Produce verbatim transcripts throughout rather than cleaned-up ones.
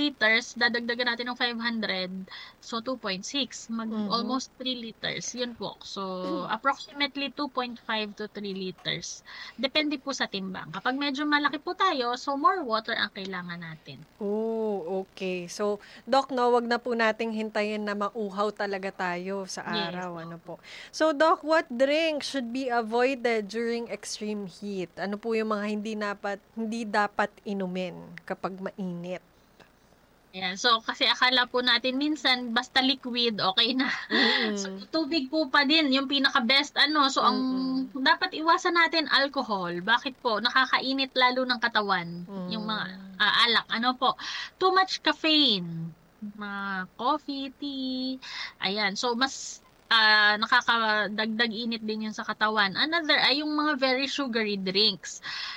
liters, dadagdagan natin ng five hundred, so two point six. Mag Mhm. almost three liters. Yun po. So, approximately two point five to three liters. Depende po sa timbang. Kapag medyo malaki po tayo, so more water ang kailangan natin. Oh, okay. So, Doc, no, wag na po nating hintayin na mauhaw talaga tayo sa Yes. araw. Ano po? So, Doc, what drink should be avoided during extreme heat? Ano po yung mga hindi dapat hindi dapat inumin kapag mainit? Ayan. So, kasi akala po natin minsan, basta liquid, okay na. Mm-mm. So, tubig po pa din, yung pinaka-best ano. So, ang Mm-mm. dapat iwasan natin, alcohol. Bakit po? Nakakainit lalo ng katawan. Yung mga Mm. ah, alak. Ano po? Too much caffeine. Mga coffee, tea. Ayan. So, mas ah, nakakadagdag init din yun sa katawan. Another ay yung mga very sugary drinks.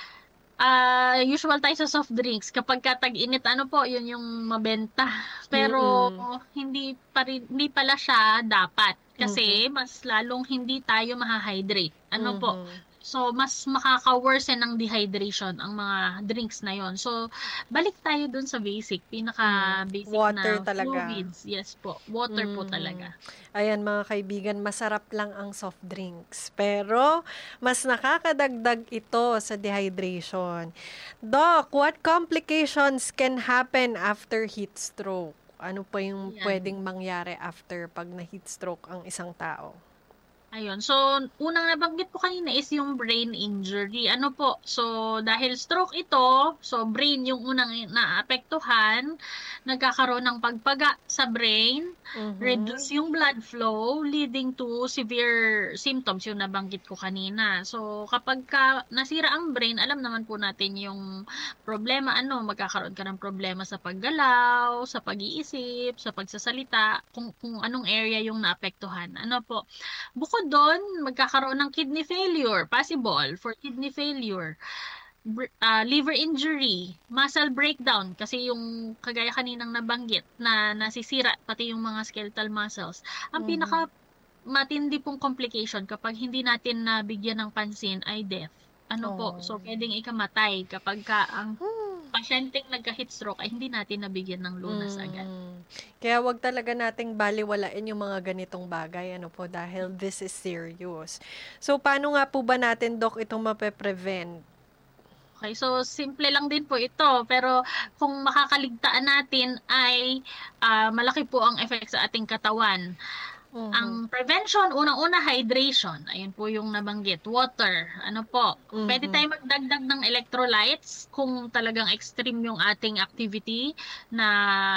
Ah, usual tayo sa soft drinks. Kapag ka tag-init, ano po, yun yung mabenta. Pero Mm-mm. hindi pa rin, hindi pala siya dapat kasi Mhm. mas lalong hindi tayo maha-hydrate. Ano po? Mhm. So, mas makaka-worsen ng dehydration ang mga drinks na yon. So, balik tayo dun sa basic, Mm. pinaka-basic Water na talaga. fluids. Yes po, water po Mhm. talaga. Ayan mga kaibigan, masarap lang ang soft drinks. Pero, mas nakakadagdag ito sa dehydration. Doc, what complications can happen after heat stroke? Ano pa yung Ayan. pwedeng mangyari after pag na-heat stroke ang isang tao? Ayun. So, unang nabanggit ko kanina is yung brain injury. Ano po? So, dahil stroke ito, so brain yung unang naapektuhan, nagkakaroon ng pagpaga sa brain, Mhm. reduce yung blood flow, leading to severe symptoms yung nabanggit ko kanina. So, kapag ka nasira ang brain, alam naman po natin yung problema, ano, magkakaroon ka ng problema sa paggalaw, sa pag-iisip, sa pagsasalita, kung, kung anong area yung naapektuhan. Ano po? Bukod doon, magkakaroon ng kidney failure, possible for kidney failure, br- ah, liver injury, muscle breakdown, kasi yung kagaya kaninang nabanggit na nasisira pati yung mga skeletal muscles. Ang Mhm. pinaka matindi pong complication kapag hindi natin nabigyan ng pansin ay death. Ano po? So, Oh. pwedeng ikamatay kapag ka ang Hmm. pasyenteng nagka-heat stroke ay hindi natin nabigyan ng lunas agad. Mm. Kaya wag talaga nating baliwalain yung mga ganitong bagay, ano po, dahil this is serious. So, paano nga po ba natin, Doc, itong mape-prevent? Okay, so simple lang din po ito, pero kung makakaligtaan natin ay ah, malaki po ang effect sa ating katawan. Mhm. Ang prevention, unang-una, hydration. Ayun po yung nabanggit. Water. Ano po? Pwede Mhm. tayo magdagdag ng electrolytes kung talagang extreme yung ating activity na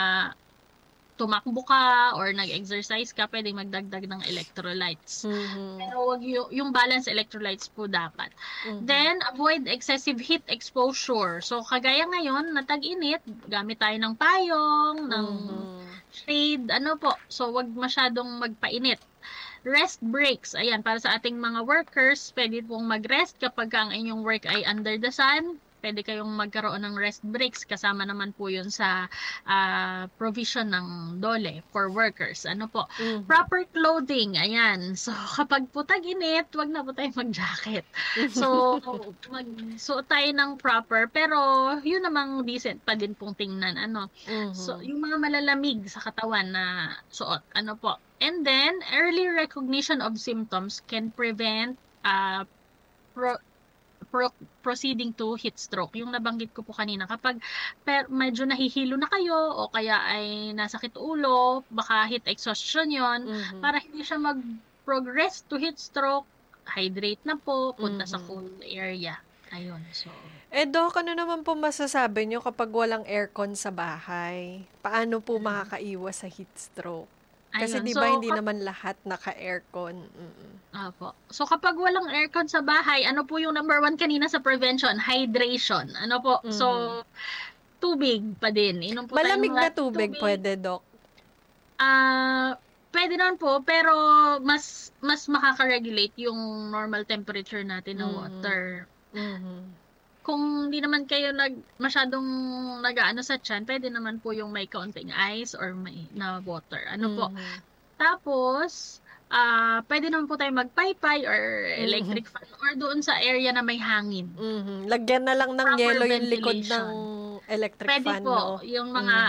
tumakbo ka or nag-exercise ka, pwedeng magdagdag ng electrolytes. Mhm. Pero wag yung, yung balance electrolytes po dapat. Mhm. Then, avoid excessive heat exposure. So, kagaya ngayon, natag-init, gamit tayo ng payong, ng Mhm. shade, ano po. So, wag masyadong magpainit. Rest breaks. Ayan, para sa ating mga workers, pwede pong mag-rest kapag ang inyong work ay under the sun. Pwede kayong magkaroon ng rest breaks. Kasama naman po yun sa ah, provision ng DOLE for workers. Ano po? Mhm. Proper clothing. Ayan. So, kapag po tag-init, wag na po tayong mag-jacket. So, magsuot tayo ng proper. Pero, yun namang decent pa din pong tingnan. Ano? So, Mhm. yung mga malalamig sa katawan na suot. Ano po? And then, early recognition of symptoms can prevent uh, pro, pro, proceeding to heat stroke. Yung nabanggit ko po kanina, kapag per, medyo nahihilo na kayo o kaya ay nasakit ulo, baka heat exhaustion yon, Mhm. para hindi siya mag-progress to heat stroke, hydrate na po, punta sa Mhm. cool area. Ayun, so... Eh, Doc, ano naman po masasabi nyo kapag walang aircon sa bahay? Paano po makakaiwas sa heat stroke? Kasi Ayun, di so... ba hindi kap- naman lahat naka-aircon? Mm-mm. Apo. So kapag walang aircon sa bahay, ano po yung number one kanina sa prevention? Hydration. Ano po? Mhm. So, tubig pa din. Inom po tayo ng Malamig na maraming tubig tubig. pwede, Doc? Ah, pwede naman po, pero mas mas makaka-regulate yung normal temperature natin ng Mhm. water. Mhm. Kung hindi naman kayo nag masyadong nag-aano sa tiyan, pwede naman po yung may kaunting ice or may na water. Ano po? Mhm. Tapos, ah pwede naman po tayo magpaypay or Mhm. electric fan or doon sa area na may hangin. Mhm. Lagyan na lang ng Proper yelo yung likod ng ventilation. electric Pwede fan, po, no? yung mga